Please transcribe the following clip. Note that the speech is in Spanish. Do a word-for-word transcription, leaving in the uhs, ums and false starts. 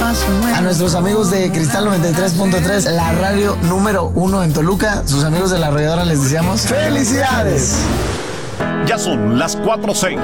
A nuestros amigos de Cristal noventa y tres punto tres, la radio número uno en Toluca, sus amigos de la arrolladora les deseamos ¡felicidades! Ya son las cuatro seis.